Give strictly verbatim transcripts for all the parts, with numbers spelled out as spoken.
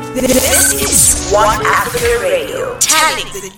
This is One Africa Radio. Telling.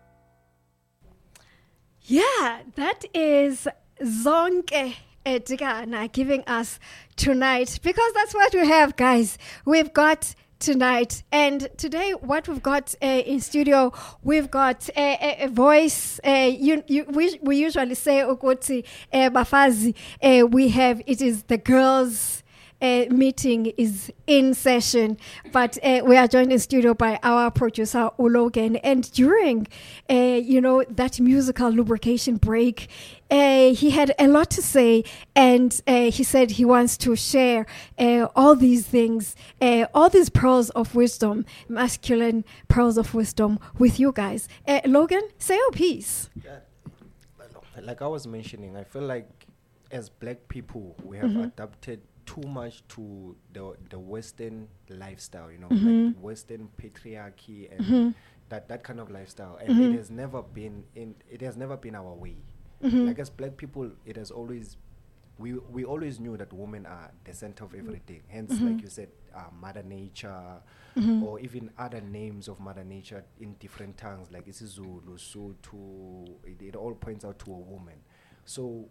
Yeah, that is Zonke Edgana giving us tonight, because that's what we have, guys. We've got tonight, and today what we've got uh, in studio, we've got a, a, a voice. Uh, you, you, we, we usually say Okoti uh, Bafazi. Uh, we have it is the girls. Uh, meeting is in session, but uh, we are joined in studio by our producer Ologan. And during, uh, you know, that musical lubrication break, uh, he had a lot to say, and uh, he said he wants to share uh, all these things, uh, all these pearls of wisdom, masculine pearls of wisdom, with you guys. Uh, Logan, say your piece. Yeah, like I was mentioning, I feel like as black people, we have Mm-hmm. adapted too much to the the Western lifestyle, you know, Mm-hmm. like Western patriarchy and Mm-hmm. that that kind of lifestyle, and Mm-hmm. it has never been in. It has never been our way. Mm-hmm. Like as black people, it has always. We we always knew that women are the center of everything. Hence, Mm-hmm. like you said, uh, Mother Nature, Mm-hmm. or even other names of Mother Nature in different tongues, like isiZulu, Sotho. It, it all points out to a woman. So.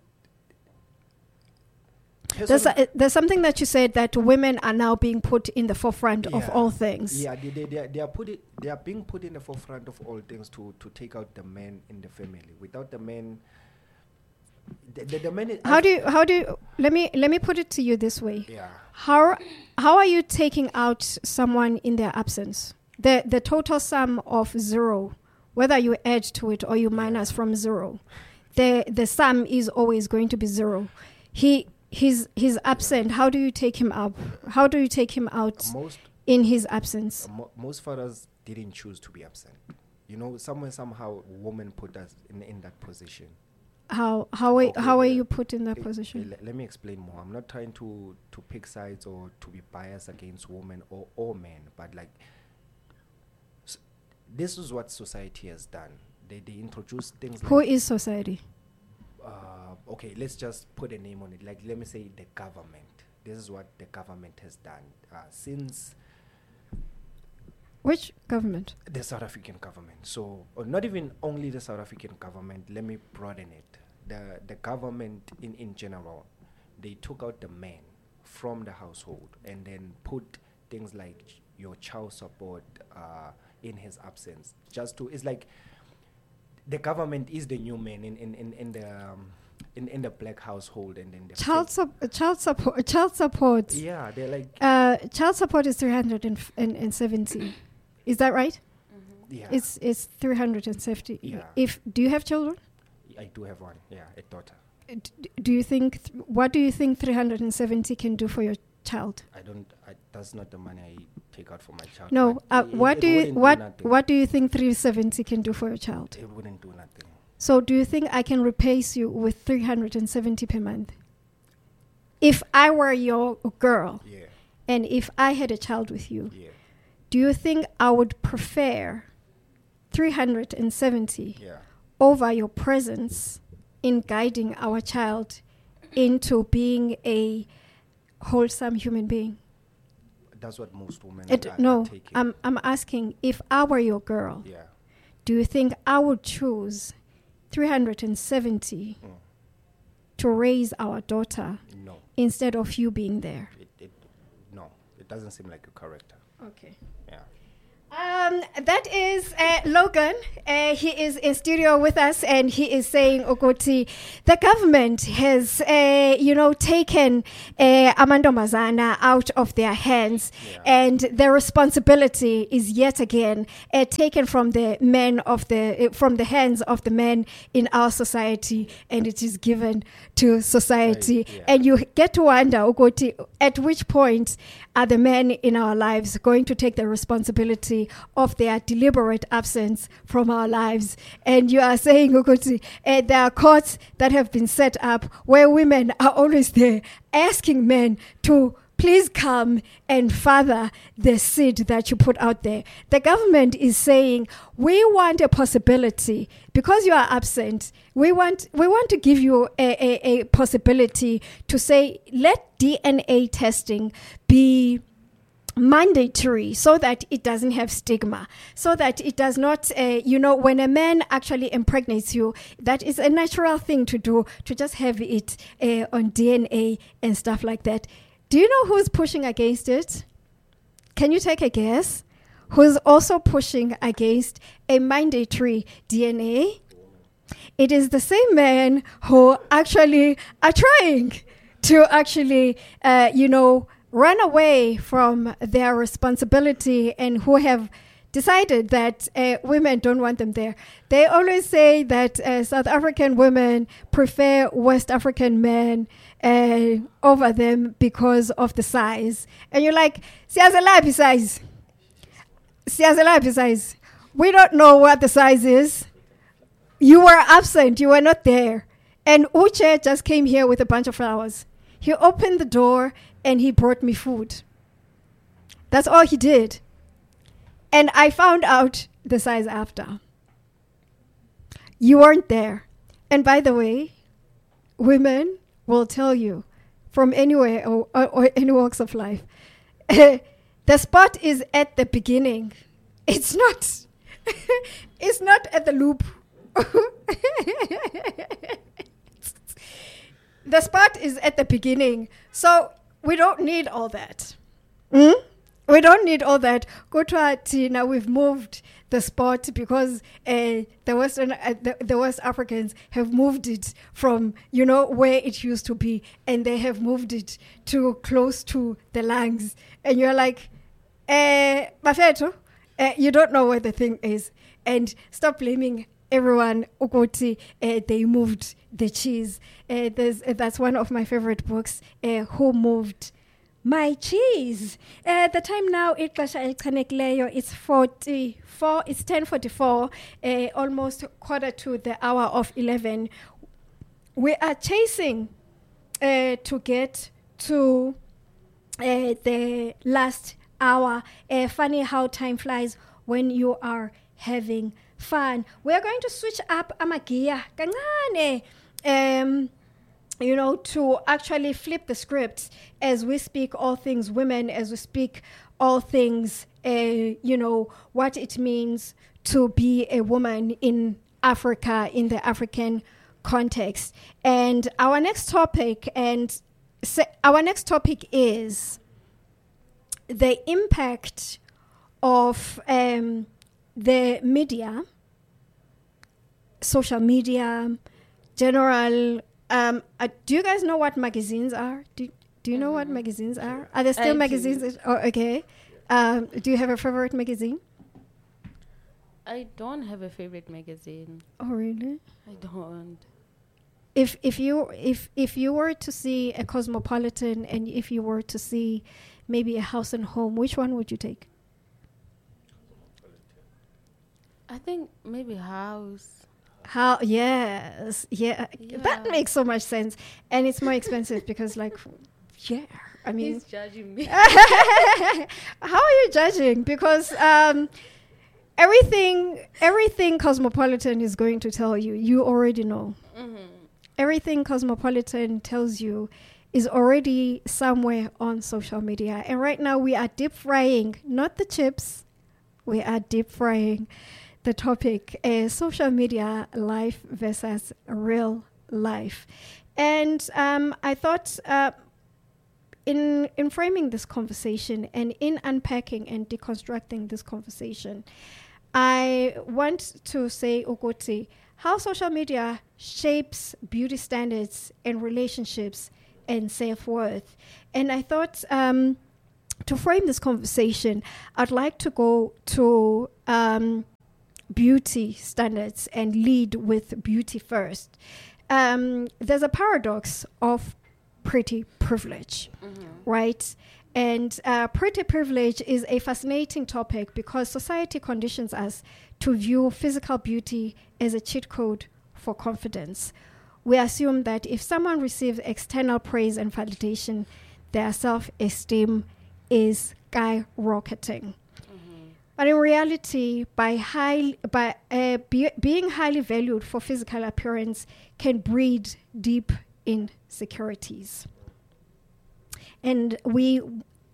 There's, a, there's something that you said, that women are now being put in the forefront of Yeah. all things. Yeah, they, they, they, are, they are put it, they are being put in the forefront of all things to, to take out the men in the family. Without the men, the, the, the men. Is How do you, how do you, let me let me put it to you this way. Yeah. How how are you taking out someone in their absence? The the total sum of zero, whether you add to it or you minus from zero, the the sum is always going to be zero. He he's he's absent. How do you take him up? How do you take him out Most in his absence? uh, mo- most fathers didn't choose to be absent. You know, somewhere somehow women put us in in that position. How how are, Okay, how are yeah. you put in that Eh, position? eh, le- let me explain more. I'm not trying to to pick sides or to be biased against women or or men, but like s- this is what society has done. They they introduce things Who like is society? uh, okay, let's just put a name on it. Like, let me say the government. This is what the government has done uh, since Which government? the South African government. So, or not even only the South African government. Let me broaden it. The the government in in general, they took out the man from the household and then put things like ch- your child support uh, in his absence. Just to, it's like the government is the new man in in in, in the um, in in the black household, and then the Child fa- sup- uh, child support. Child support. yeah, they're like Uh, child support is three hundred seventy. Is that right? yeah. It's it's three hundred seventy. Yeah. If do you have children? I do have one. Yeah, a daughter. Uh, d- Do you think th- what do you think three hundred seventy can do for your child? I don't. I, that's not the money I take out for my child. No. but Uh, it- what it do you wouldn't what nothing. what do you think three seventy can do for your child? It wouldn't do nothing. So do you think I can replace you with three hundred seventy per month? If I were your girl Yeah, and if I had a child with you, yeah, do you think I would prefer three hundred seventy yeah. over your presence in guiding our child into being a wholesome human being? That's what most women It, are, are no, taking. I'm, I'm asking, if I were your girl, yeah. do you think I would choose three hundred seventy Mm. to raise our daughter No, instead of you being there? it, it no. It doesn't seem like a character. Okay. Yeah. Um, that is uh, Logan. Uh, he is in studio with us, and he is saying, Ogoti, the government has, uh, you know, taken uh, Amandomazana out of their hands, Yeah. and the responsibility is yet again uh, taken from the men of the uh, from the hands of the men in our society, and it is given to society. Right, yeah. And you get to wonder, Ogoti, at which point are the men in our lives going to take the responsibility of their deliberate absence from our lives? And you are saying, Ogoti, uh, there are courts that have been set up where women are always there asking men to please come and father the seed that you put out there. The government is saying, we want a possibility, because you are absent, we want we want to give you a, a, a possibility to say, let D N A testing be mandatory so that it doesn't have stigma, so that it does not, uh, you know, when a man actually impregnates you, that is a natural thing to do, to just have it uh, on D N A and stuff like that. Do you know who's pushing against it? Can you take a guess? Who's also pushing against a mandatory D N A? It is the same men who actually are trying to actually, uh, you know, run away from their responsibility and who have decided that uh, women don't want them there. They always say that uh, South African women prefer West African men uh, over them because of the size. And you're like, siyazelapi size? Siyazelapi size? We don't know what the size is. You were absent. You were not there. And Uche just came here with a bunch of flowers. He opened the door and he brought me food. That's all he did. And I found out the size after. You weren't there. And by the way, women will tell you from anywhere or, or, or any walks of life, the spot is at the beginning. It's not. It's not at the loop. The spot is at the beginning. So we don't need all that. Mm? We don't need all that. Kutwa now we've moved the spot because uh, the Western, uh, the, the West Africans have moved it from, you know, where it used to be, and they have moved it to close to the lungs. And you're like, eh, Bafeto, uh, you don't know where the thing is. And stop blaming everyone. Ukoti, uh, they moved the cheese. Uh, there's, uh, that's one of my favorite books. Uh, Who Moved My Cheese? Uh, the time now, it's forty-four. It's ten forty-four. Uh, almost quarter to the hour of eleven. We are chasing uh, to get to uh, the last hour. Uh, funny how time flies when you are having fun. We are going to switch up amagia kancane, um, you know, to actually flip the script as we speak all things women, as we speak all things, uh, you know, what it means to be a woman in Africa, in the African context. And our next topic, and se- our next topic is the impact of um, the media, social media, general. Um, uh, do you guys know what magazines are? Do Do you know mm-hmm. what magazines are? Are there still I magazines? That, oh, okay. Um, do you have a favorite magazine? I don't have a favorite magazine. Oh, really? I don't. If if you if if you were to see a Cosmopolitan and if you were to see maybe a House and Home, which one would you take? I think maybe House. How? Yes, yeah. yeah. That makes so much sense, and it's more expensive because, like, yeah. I mean, he's judging me. How are you judging? Because um, everything, everything Cosmopolitan is going to tell you, you already know. Mm-hmm. Everything Cosmopolitan tells you is already somewhere on social media, and right now we are deep frying, not the chips. We are deep frying the topic is social media life versus real life. And um, I thought uh, in in framing this conversation and in unpacking and deconstructing this conversation, I want to say, Ogoti, how social media shapes beauty standards and relationships and self-worth. And I thought um, to frame this conversation, I'd like to go to um, beauty standards and lead with beauty first. Um, there's a paradox of pretty privilege, mm-hmm. right? And uh, pretty privilege is a fascinating topic because society conditions us to view physical beauty as a cheat code for confidence. We assume that if someone receives external praise and validation, their self-esteem is skyrocketing. But in reality, by high, by uh, be, being highly valued for physical appearance can breed deep insecurities. And we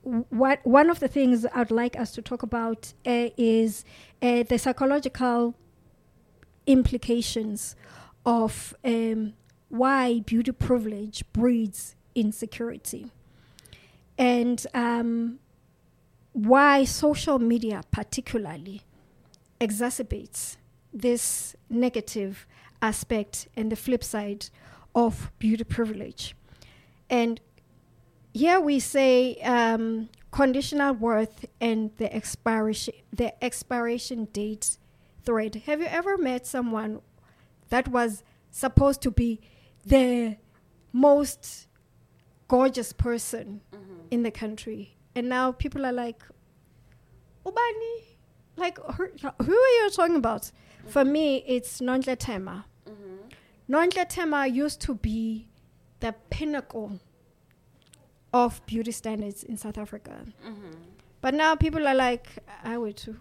w- what one of the things I'd like us to talk about uh, is uh, the psychological implications of um, why beauty privilege breeds insecurity, and um, why social media particularly exacerbates this negative aspect and the flip side of beauty privilege. And here we say um, conditional worth and the expiration the expiration date thread. Have you ever met someone that was supposed to be the most gorgeous person mm-hmm. in the country, and now people are like, Ubani? Like, her, who are you talking about? Mm-hmm. For me, it's Nonhle Tema. Mm-hmm. Nonhle Tema used to be the pinnacle of beauty standards in South Africa. Mm-hmm. But now people are like, I would too.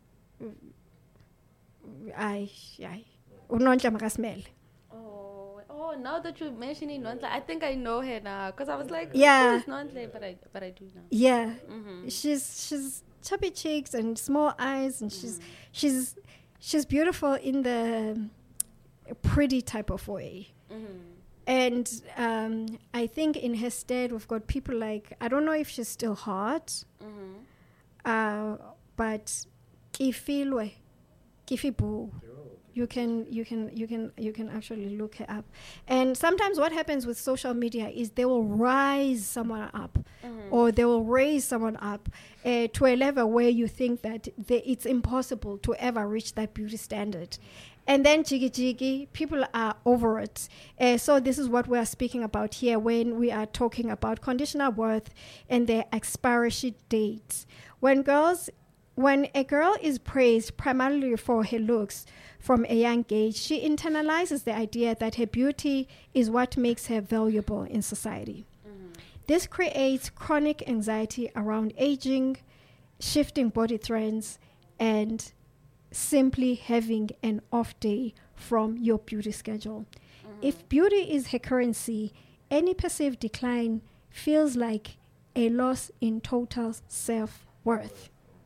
I, I, Nonhle makasmele. Oh, oh! Now that you're mentioning Nonhle, I think I know her now. Because I was like, yeah, it's Nonhle, but I, but I do know. Yeah, mm-hmm. she's she's chubby cheeks and small eyes, and mm-hmm. she's she's she's beautiful in the pretty type of way. Mm-hmm. And um, I think in her stead, we've got people like, I don't know if she's still hot, mm-hmm. uh, but Kifilwe, Kifibu. You can you can you can you can actually look her up. And sometimes what happens with social media is they will rise someone up, mm-hmm. or they will raise someone up uh, to a level where you think that they, it's impossible to ever reach that beauty standard. And then jiggy jiggy, people are over it. Uh, so this is what we are speaking about here when we are talking about conditional worth and their expiration dates. When girls, when a girl is praised primarily for her looks from a young age, she internalizes the idea that her beauty is what makes her valuable in society. Mm-hmm. This creates chronic anxiety around aging, shifting body trends, and simply having an off day from your beauty schedule. Mm-hmm. If beauty is her currency, any perceived decline feels like a loss in total self-worth.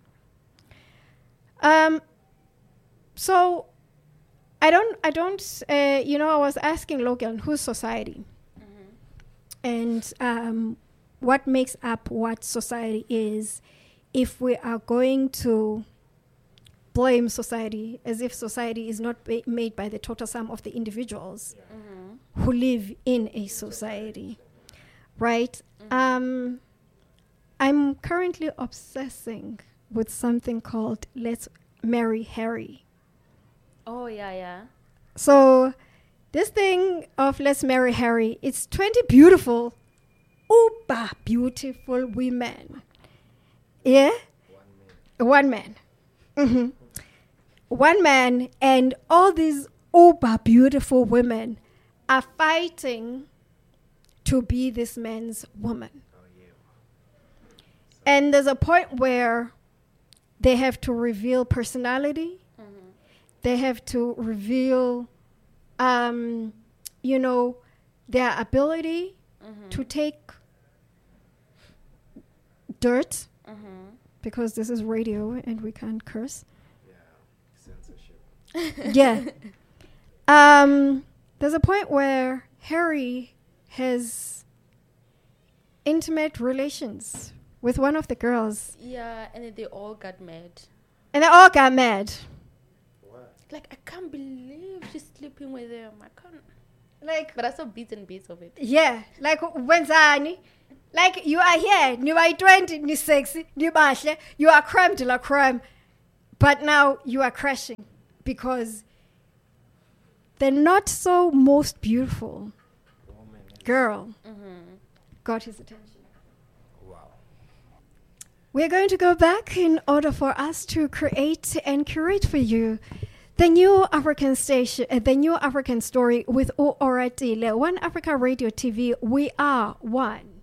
Um, so I don't, I don't, uh, you know, I was asking Logan, who's society? Mm-hmm. And um, what makes up what society is, if we are going to blame society as if society is not ba- made by the total sum of the individuals mm-hmm. who live in a society, right? Mm-hmm. Um, I'm currently obsessing with something called Let's Marry Harry. Oh, yeah, yeah. So this thing of Let's Marry Harry, it's twenty beautiful, uber beautiful women. Yeah? One man. One man. Mm-hmm. One man, and all these uber beautiful women are fighting to be this man's woman. Oh, yeah. And there's a point where they have to reveal personality. Mm-hmm. They have to reveal, um, you know, their ability mm-hmm. to take dirt, mm-hmm. because this is radio and we can't curse. Yeah. Um, there's a point where Harry has intimate relations with one of the girls. Yeah, and then they all got mad. And they all got mad. What? Like, I can't believe she's sleeping with him. I can't. Like, but I saw bits and bits of it. Yeah. Like, wenzani? Like, you are here. You are twenty, you sexy, you bashle, you are creme de la creme. But now you are crashing. Because the not so most beautiful girl mm-hmm. got his attention. Wow. We're going to go back in order for us to create and curate for you the new African station, uh, the new African story with O Oratile, One Africa Radio T V. We are one.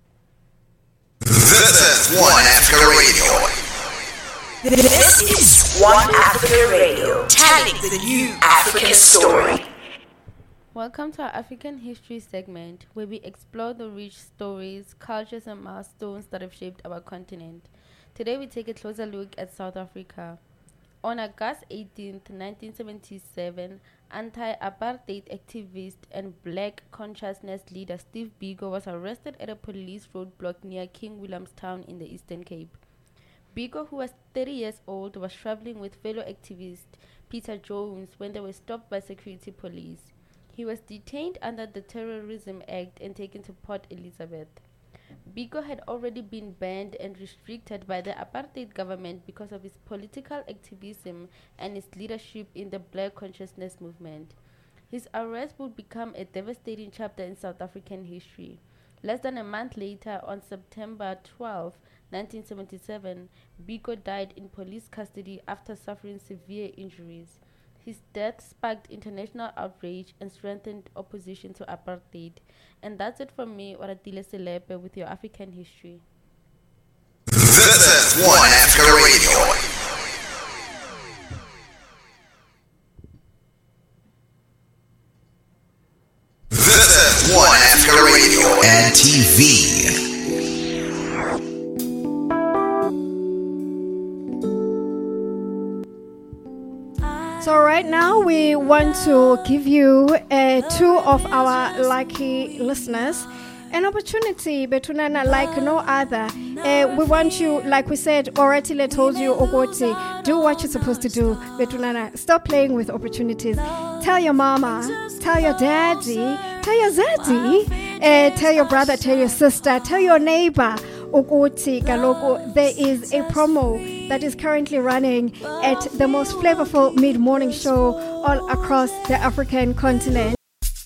This is One Africa Radio. This is One Africa Radio, telling the new African story. Welcome to our African History segment, where we explore the rich stories, cultures, and milestones that have shaped our continent. Today, we take a closer look at South Africa. On August eighteenth, nineteen seventy-seven, anti-apartheid activist and black consciousness leader Steve Biko was arrested at a police roadblock near King Williamstown in the Eastern Cape. Biko, who was thirty years old, was traveling with fellow activist Peter Jones when they were stopped by security police. He was detained under the Terrorism Act and taken to Port Elizabeth. Biko had already been banned and restricted by the apartheid government because of his political activism and his leadership in the Black Consciousness movement. His arrest would become a devastating chapter in South African history. Less than a month later, on September twelfth, nineteen seventy-seven, Biko died in police custody after suffering severe injuries. His death sparked international outrage and strengthened opposition to apartheid. And that's it from me, Oratile Selepe, with your African history. This is One Africa Radio. This is One Africa Radio and T V. So right now we want to give you uh, two of our lucky listeners an opportunity betunana like no other. Uh, we want you, like we said, Oratile told you, Ogoti, do what you're supposed to do. Betunana, stop playing with opportunities. Tell your mama, tell your daddy, tell your zaddy, uh, tell your brother, tell your sister, tell your neighbor. Ukuthi Galoko, there is a promo that is currently running at the most flavorful mid-morning show all across the African continent.